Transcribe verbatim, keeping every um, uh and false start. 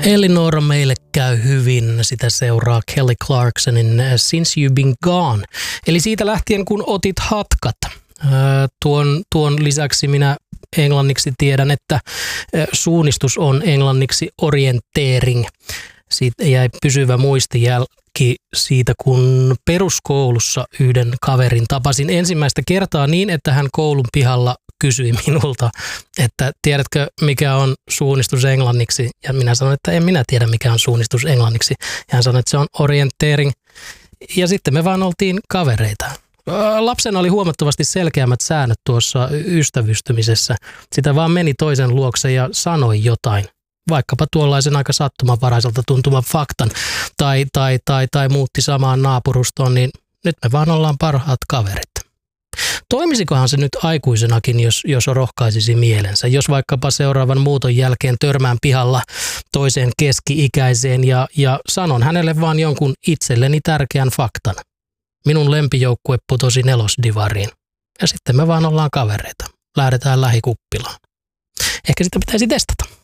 Elinora meille käy hyvin, sitä seuraa Kelly Clarksonin Since You've Been Gone. Eli siitä lähtien kun otit hatkat. Tuon, tuon lisäksi minä englanniksi tiedän, että suunnistus on englanniksi orienteering. Siitä jäi pysyvä muistijälki siitä, kun peruskoulussa yhden kaverin tapasin ensimmäistä kertaa niin, että hän koulun pihalla kysyi minulta, että tiedätkö mikä on suunnistus englanniksi? Ja minä sanoin, että en minä tiedä mikä on suunnistus englanniksi. Ja hän sanoi, että se on orienteering. Ja sitten me vaan oltiin kavereita. Lapsena oli huomattavasti selkeämmät säännöt tuossa ystävystymisessä. Sitä vaan meni toisen luokse ja sanoi jotain. Vaikkapa tuollaisen aika sattumanvaraiselta tuntuvan faktan tai, tai, tai, tai muutti samaan naapurustoon, niin nyt me vaan ollaan parhaat kaverit. Toimisikohan se nyt aikuisenakin, jos, jos rohkaisisi mielensä, jos vaikkapa seuraavan muuton jälkeen törmään pihalla toiseen keski-ikäiseen ja, ja sanon hänelle vaan jonkun itselleni tärkeän faktan. Minun lempijoukkue putosi nelosdivariin ja sitten me vaan ollaan kavereita. Lähdetään lähikuppilaan. Ehkä sitä pitäisi testata.